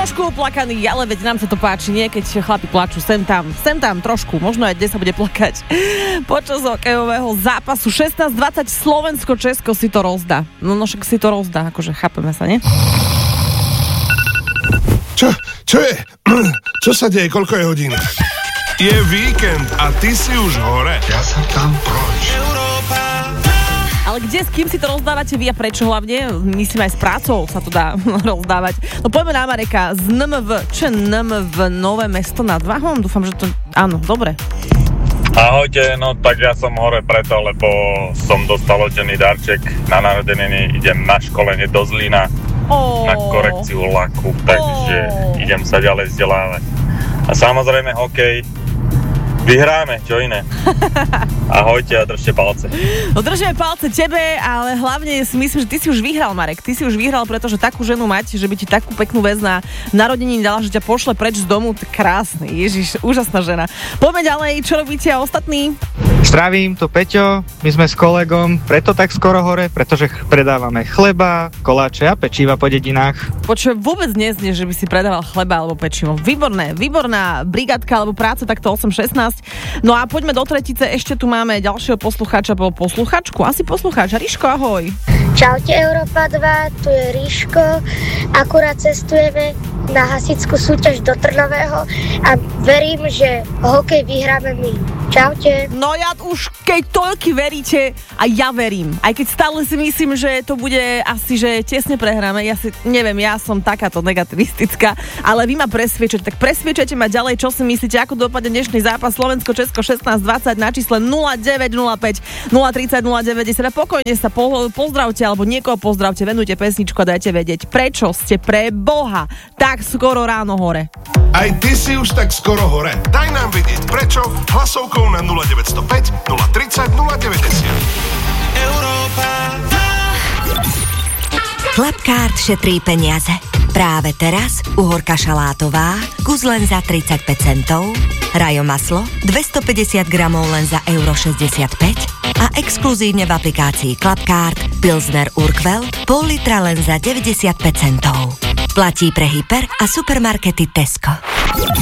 trošku oplakaný, ale veď nám sa to páči, nie? Keď chlapi plačú sem tam trošku, možno aj dnes sa bude plakať. Počas hokejového zápasu 16:20 Slovensko-Česko si to rozdá. No však si to rozdá, akože chápeme sa, nie? Čo je? Čo sa deje? Koľko je hodín? Je víkend a ty si už hore. Ja sa tam proč. Ale kde, s kým si to rozdávate vy a prečo hlavne? Myslím, aj s prácou sa to dá rozdávať. No poďme na Mareka z NMV. Čo je NMV? Nové Mesto nad Váhom? Dúfam, že to... Áno, dobre. Ahojte, no tak ja som hore preto, lebo som dostal oddený darček na narodeniny, idem na školenie do Zlína na korekciu laku, takže idem sa ďalej vzdelávať. A samozrejme hokej, vyhráme, čo iné. Ahojte a držte palce. No držíme palce tebe, ale hlavne si myslím, že ty si už vyhral, Marek. Ty si už vyhral, pretože takú ženu mať, že by ti takú peknú vec na narodeniny dala, že ťa pošle preč z domu, krásny. Ježiš, úžasná žena. Poďme ďalej, čo robíte a ostatní? Zdravím, tu Peťo, my sme s kolegom preto tak skoro hore, pretože predávame chleba, koláče a pečiva po dedinách. Počujem, vôbec neznie, že by si predával chleba alebo pečivo. Výborná brigádka alebo práca takto 8:16. No a poďme do tretice, ešte tu máme ďalšieho poslucháča, posluchačku, asi poslucháč. Riško, ahoj. Čaute Európa 2, tu je Riško, akurát cestujeme na hasičskú súťaž do Trnového a verím, že hokej vyhráme my. Čaute. No ja už, keď toľky veríte, a ja verím. Aj keď stále si myslím, že to bude asi, že tesne prehráme. Ja si neviem, ja som takáto negativistická, ale vy ma presviečate. Tak presviečate ma ďalej, čo si myslíte, ako dopadne dnešný zápas Slovensko-Česko 16:20 na čísle 0905 030 090. Pokojne sa pozdravte, alebo niekoho pozdravte, venujte pesničku a dajte vedieť, prečo ste pre Boha tak skoro ráno hore. Aj ty si už tak skoro hore. Daj nám vedieť, prečo hlasovkou na 0905 030 090. Európa. Klapkárt šetrí peniaze. Práve teraz uhorka šalátová, kus len za 35 centov, rajo maslo 250 gramov len za €65 a exkluzívne v aplikácii Klapkárt Pilsner Urquell pol litra len za 95 centov. Platí pre hyper a supermarkety Tesco.